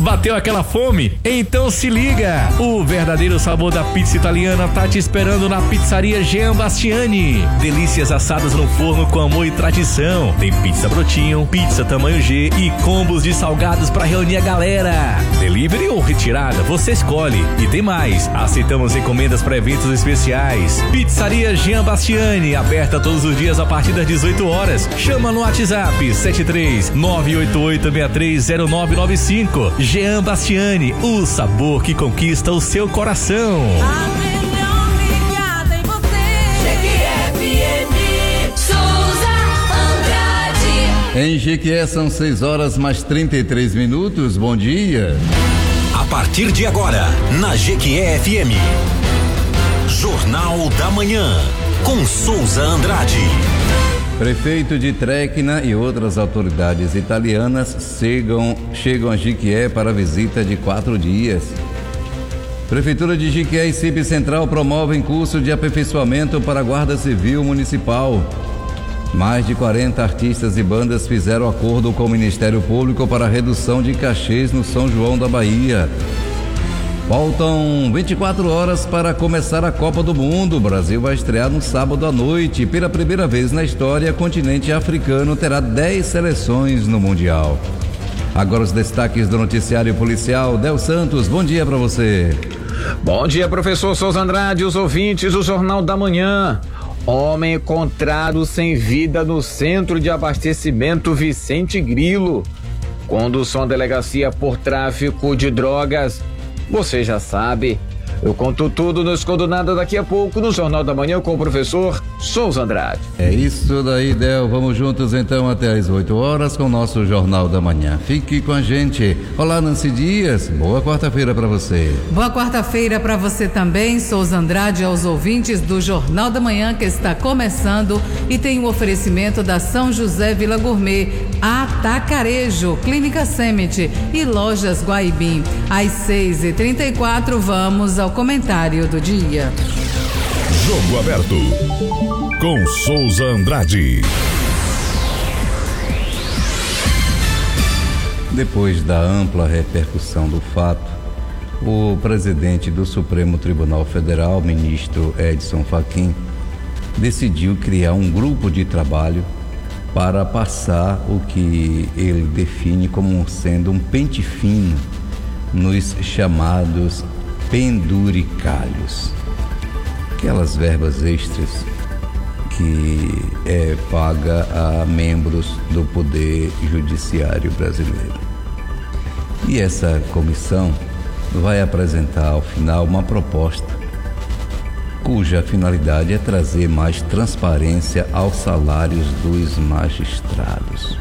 Bateu aquela fome? Então se liga! O verdadeiro sabor da pizza italiana tá te esperando na pizzaria Jean Bastiani. Delícias assadas no forno com amor e tradição. Tem pizza brotinho, pizza tamanho G e combos de salgados pra reunir a galera. Delivery ou retirada, você escolhe. E tem mais, aceitamos encomendas para eventos especiais. Pizzaria Jean Bastiani, aberta todos os dias a partir das 18 horas. Chama no WhatsApp 73988630995. Jean Bastiani, o sabor que conquista o seu coração. A melhor ligada em você. GQFM, Souza Andrade. Em Jequié são 6h mais 33. Bom dia. A partir de agora, na GQFM, Jornal da Manhã, com Souza Andrade. Prefeito de Trecna e outras autoridades italianas chegam a Jequié para visita de 4 dias. Prefeitura de Jequié e CIP Central promovem curso de aperfeiçoamento para a Guarda Civil Municipal. Mais de 40 artistas e bandas fizeram acordo com o Ministério Público para a redução de cachês no São João da Bahia. Faltam 24 horas para começar a Copa do Mundo. O Brasil vai estrear no sábado à noite. Pela primeira vez na história, o continente africano terá 10 seleções no Mundial. Agora os destaques do noticiário policial. Del Santos, bom dia para você. Bom dia, professor Souza Andrade, os ouvintes do Jornal da Manhã. Homem encontrado sem vida no centro de abastecimento Vicente Grilo. Condução à delegacia por tráfico de drogas. Você já sabe. Eu conto tudo, não escondo nada daqui a pouco no Jornal da Manhã com o professor Souza Andrade. É isso daí, Del. Vamos juntos então até às 8 horas com o nosso Jornal da Manhã. Fique com a gente. Olá, Nancy Dias. Boa quarta-feira para você. Boa quarta-feira para você também, Souza Andrade, aos ouvintes do Jornal da Manhã que está começando e tem um oferecimento da São José Vila Gourmet, Atacarejo, Clínica Semit e Lojas Guaibim. Às 6h34, vamos ao comentário do dia. Jogo aberto com Souza Andrade. Depois da ampla repercussão do fato, o presidente do Supremo Tribunal Federal, ministro Edson Fachin, decidiu criar um grupo de trabalho para passar o que ele define como sendo um pente fino nos chamados penduricalhos, aquelas verbas extras que é paga a membros do Poder Judiciário brasileiro. E essa comissão vai apresentar ao final uma proposta cuja finalidade é trazer mais transparência aos salários dos magistrados.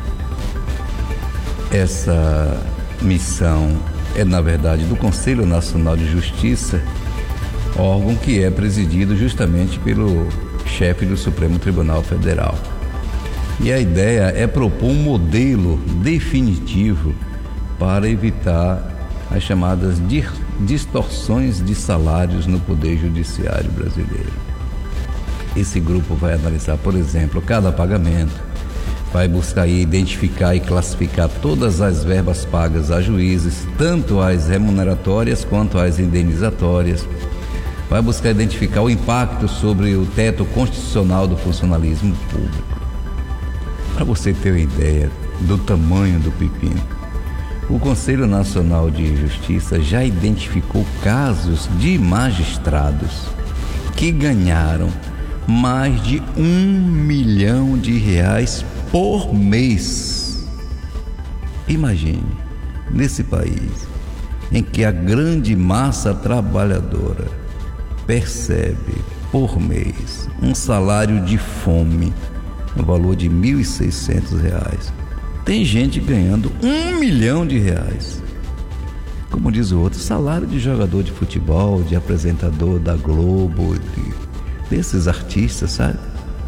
Essa missão é, na verdade, do Conselho Nacional de Justiça, órgão que é presidido justamente pelo chefe do Supremo Tribunal Federal. E a ideia é propor um modelo definitivo para evitar as chamadas distorções de salários no Poder Judiciário brasileiro. Esse grupo vai analisar, por exemplo, cada pagamento, vai buscar identificar e classificar todas as verbas pagas a juízes, tanto as remuneratórias quanto as indenizatórias. Vai buscar identificar o impacto sobre o teto constitucional do funcionalismo público. Para você ter uma ideia do tamanho do pepino, o Conselho Nacional de Justiça já identificou casos de magistrados que ganharam mais de R$1 milhão por mês. Imagine, nesse país em que a grande massa trabalhadora percebe por mês um salário de fome no valor de R$ 1.600, tem gente ganhando R$1 milhão. Como diz o outro, salário de jogador de futebol, de apresentador da Globo, desses artistas, sabe?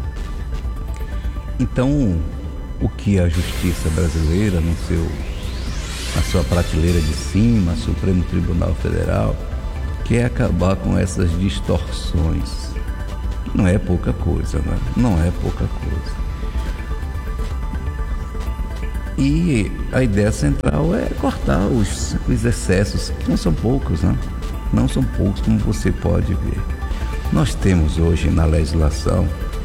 Então, o que a justiça brasileira, na sua prateleira de cima, Supremo Tribunal Federal, quer acabar com essas distorções. Não é pouca coisa, né? Não é pouca coisa. E a ideia central é cortar os excessos, que não são poucos, né? Não são poucos, como você pode ver. Nós temos hoje na legislação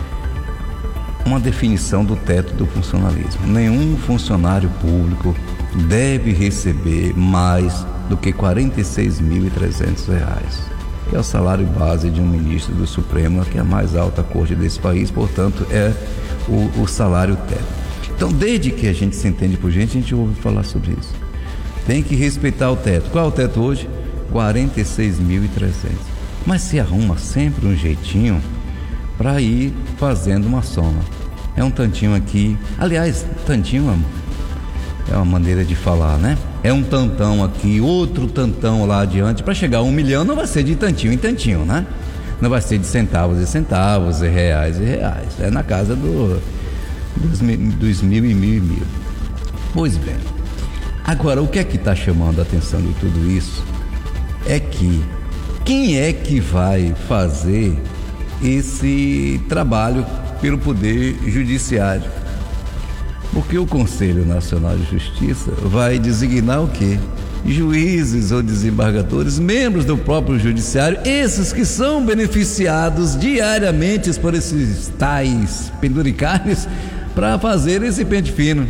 uma definição do teto do funcionalismo. Nenhum funcionário público deve receber mais do que R$ 46.300, que é o salário base de um ministro do Supremo, que é a mais alta corte desse país, portanto é o salário teto. Então, desde que a gente se entende por gente, a gente ouve falar sobre isso. Tem que respeitar o teto. Qual é o teto hoje? 46.300. Mas se arruma sempre um jeitinho para ir fazendo uma soma. É um tantinho aqui. Aliás, tantinho é uma maneira de falar, né? É um tantão aqui, outro tantão lá adiante. Para chegar a 1 milhão não vai ser de tantinho em tantinho, né? Não vai ser de centavos e centavos, e reais e reais. É na casa dos mil e mil. Pois bem, agora o que é que está chamando a atenção de tudo isso é que quem é que vai fazer esse trabalho pelo Poder Judiciário? Porque o Conselho Nacional de Justiça vai designar o quê? Juízes ou desembargadores, membros do próprio Judiciário, esses que são beneficiados diariamente por esses tais penduricários para fazer esse pente fino.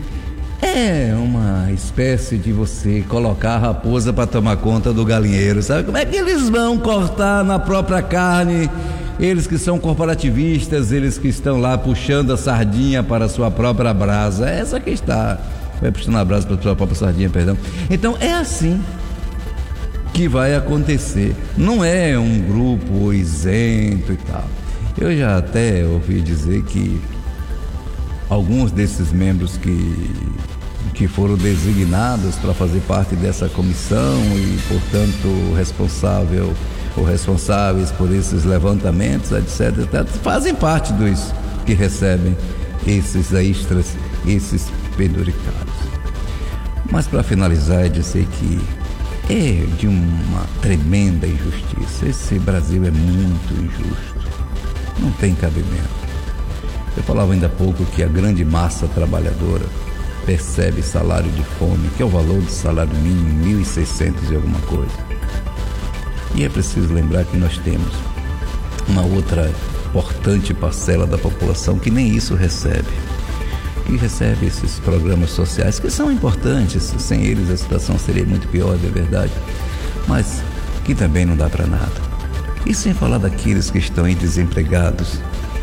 É uma espécie de você colocar a raposa para tomar conta do galinheiro, sabe? Como é que eles vão cortar na própria carne? Eles que são corporativistas, eles que estão lá puxando a sardinha para a sua própria brasa. É essa que está. Vai puxando a brasa para a sua própria sardinha, perdão. Então é assim que vai acontecer. Não é um grupo isento e tal. Eu já até ouvi dizer que alguns desses membros que foram designados para fazer parte dessa comissão e, portanto, responsáveis por esses levantamentos, etc., fazem parte dos que recebem esses extras, esses penduricários. Mas, para finalizar, é dizer que é de uma tremenda injustiça. Esse Brasil é muito injusto. Não tem cabimento. Eu falava ainda há pouco que a grande massa trabalhadora percebe salário de fome, que é o valor do salário mínimo, 1.600 e alguma coisa. E é preciso lembrar que nós temos uma outra importante parcela da população que nem isso recebe. E recebe esses programas sociais que são importantes, sem eles a situação seria muito pior, é verdade, mas que também não dá para nada. E sem falar daqueles que estão aí desempregados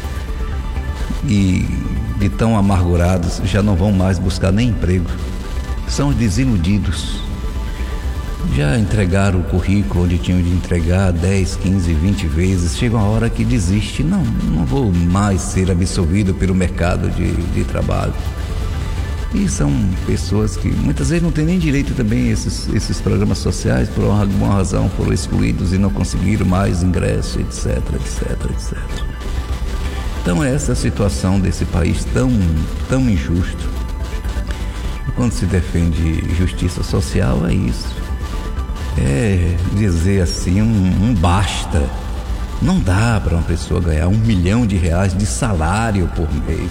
e de tão amargurados, já não vão mais buscar nem emprego. São os desiludidos. Já entregaram o currículo onde tinham de entregar 10, 15, 20 vezes. Chega uma hora que desiste. Não vou mais ser absorvido pelo mercado de trabalho. E são pessoas que muitas vezes não têm nem direito também a esses programas sociais, por alguma razão foram excluídos e não conseguiram mais ingresso, etc, etc, etc. Então essa é a situação desse país tão injusto. Quando se defende justiça social é isso. É dizer assim, um basta. Não dá para uma pessoa ganhar R$1 milhão de salário por mês.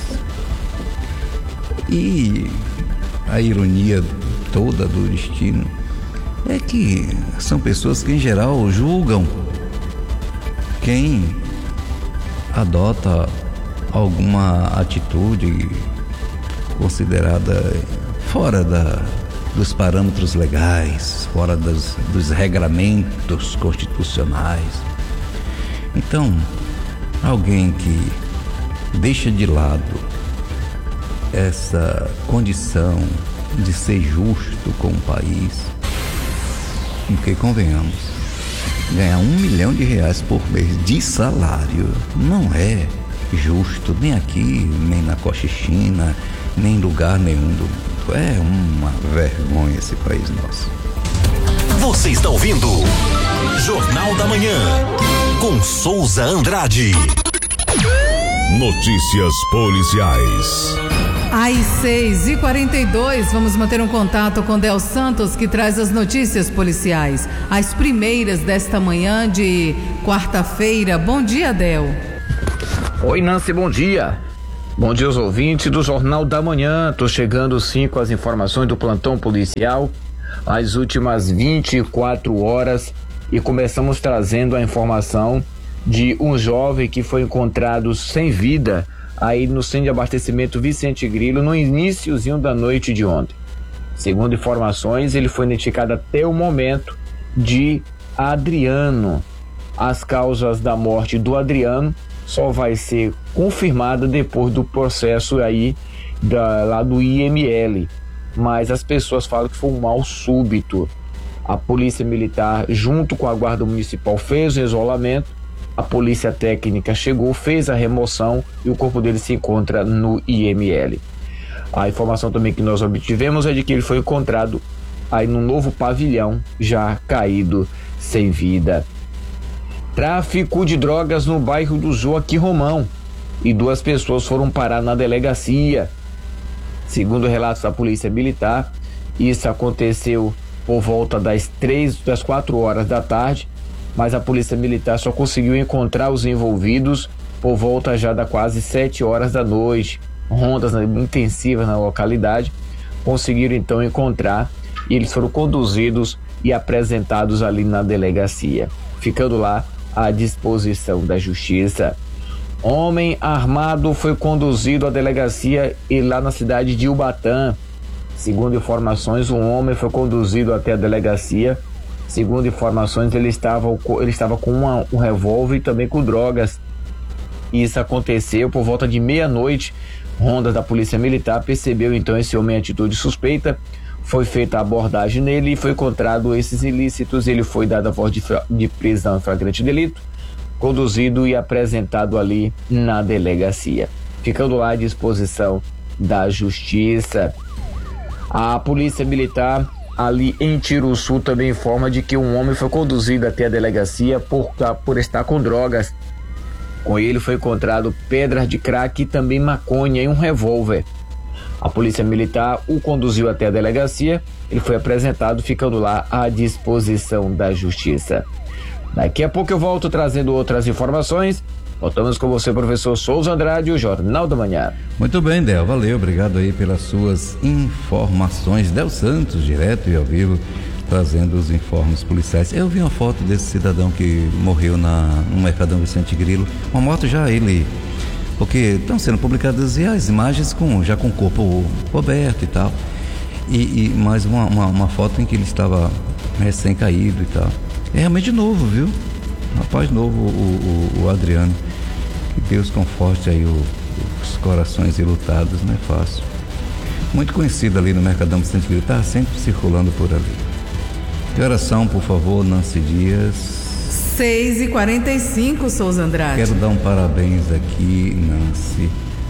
E a ironia toda do destino é que são pessoas que em geral julgam quem adota alguma atitude considerada fora dos parâmetros legais, fora dos regramentos constitucionais. Então, alguém que deixa de lado essa condição de ser justo com o país, porque convenhamos, ganhar R$1 milhão por mês de salário não é justo, nem aqui, nem na Cochichina, nem em lugar nenhum do mundo. É uma vergonha esse país nosso. Você está ouvindo Jornal da Manhã com Souza Andrade. Notícias policiais. Às 6h42, vamos manter um contato com Del Santos, que traz as notícias policiais, as primeiras desta manhã de quarta-feira. Bom dia, Del. Oi, Nancy, bom dia. Bom dia aos ouvintes do Jornal da Manhã. Tô chegando sim com as informações do plantão policial, as últimas 24 horas, e começamos trazendo a informação de um jovem que foi encontrado sem vida aí no centro de abastecimento Vicente Grilo no iniciozinho da noite de ontem. Segundo informações, ele foi identificado até o momento de Adriano. As causas da morte do Adriano só vai ser confirmada depois do processo aí lá do IML, mas as pessoas falam que foi um mal súbito. A polícia militar junto com a guarda municipal fez o isolamento, a polícia técnica chegou, fez a remoção e o corpo dele se encontra no IML. A informação também que nós obtivemos é de que ele foi encontrado aí no novo pavilhão, já caído sem vida. Tráfico de drogas no bairro do Joaquim Romão e 2 pessoas foram parar na delegacia. Segundo relatos da polícia militar, isso aconteceu por volta das 4 horas da tarde, mas a polícia militar só conseguiu encontrar os envolvidos por volta já da quase 7 horas da noite. Rondas intensivas na localidade conseguiram então encontrar e eles foram conduzidos e apresentados ali na delegacia, ficando lá à disposição da justiça. Homem armado foi conduzido à delegacia e lá na cidade de Ubatã. Segundo informações, um homem foi conduzido até a delegacia. Segundo informações, ele estava com um revólver e também com drogas. Isso aconteceu por volta de meia-noite. Rondas da polícia militar percebeu então esse homem em atitude suspeita. Foi feita a abordagem nele e foi encontrado esses ilícitos. Ele foi dado a voz de prisão em flagrante delito, conduzido e apresentado ali na delegacia, ficando lá à disposição da justiça. A polícia militar ali em Tiruçu também informa de que um homem foi conduzido até a delegacia por estar com drogas. Com ele foi encontrado pedras de crack e também maconha e um revólver. A polícia militar o conduziu até a delegacia, ele foi apresentado, ficando lá à disposição da justiça. Daqui a pouco eu volto trazendo outras informações. Voltamos com você, professor Souza Andrade, o Jornal da Manhã. Muito bem, Del, valeu, obrigado aí pelas suas informações. Del Santos, direto e ao vivo, trazendo os informes policiais. Eu vi uma foto desse cidadão que morreu no Mercadão Vicente Grilo, uma moto já ele... porque estão sendo publicadas as imagens já com o corpo coberto e tal, e mais uma foto em que ele estava recém-caído e tal. É realmente novo, viu? Rapaz novo, o Adriano. Que Deus conforte aí os corações enlutados, não é fácil. Muito conhecido ali no Mercadão Vicente Grilo, está sempre circulando por ali. Que horas são, por favor, Nancy Dias? 6h45, Souza Andrade. Quero dar um parabéns aqui, Nancy,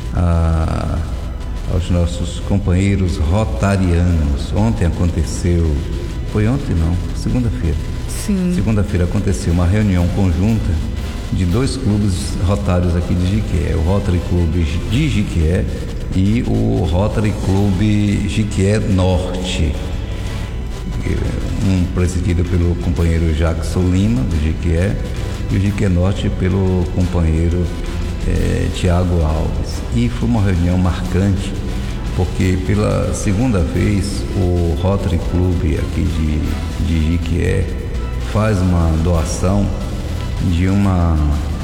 aos nossos companheiros rotarianos. Ontem aconteceu, foi ontem não, segunda-feira. Sim. Segunda-feira aconteceu uma reunião conjunta de 2 clubes rotários aqui de Jiquié, o Rotary Clube de Jiquié e o Rotary Clube Jiquié Norte. Um presidido pelo companheiro Jackson Lima, do Jiquié, e o Jiquié Norte pelo companheiro Tiago Alves. E foi uma reunião marcante, porque pela segunda vez o Rotary Clube aqui de Jiquié faz uma doação de uma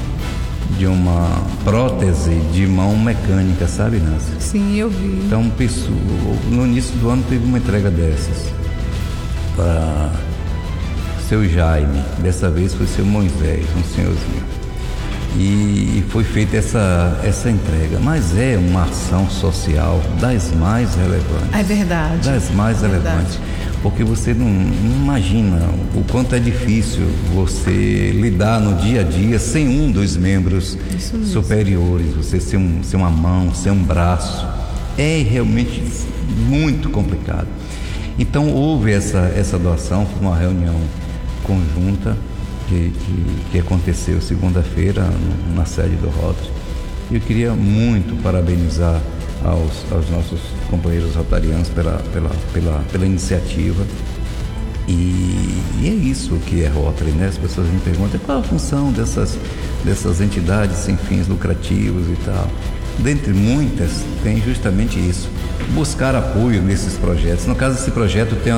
prótese de mão mecânica, sabe, Nancy? Sim, eu vi. Então, no início do ano teve uma entrega dessas para seu Jaime, dessa vez foi seu Moisés, um senhorzinho, e foi feita essa entrega, mas é uma ação social das mais relevantes. É verdade. Das mais relevantes, porque você não imagina o quanto é difícil você lidar no dia a dia sem um dos membros superiores, você ser uma mão, ser um braço, é realmente muito complicado. Então houve essa doação, foi uma reunião conjunta que aconteceu segunda-feira na sede do Rotary. Eu queria muito parabenizar aos nossos companheiros rotarianos pela iniciativa. E é isso que é Rotary, né? As pessoas me perguntam qual a função dessas entidades sem fins lucrativos e tal. dentre muitas, tem justamente isso: buscar apoio nesses projetos. No caso, esse projeto tem uma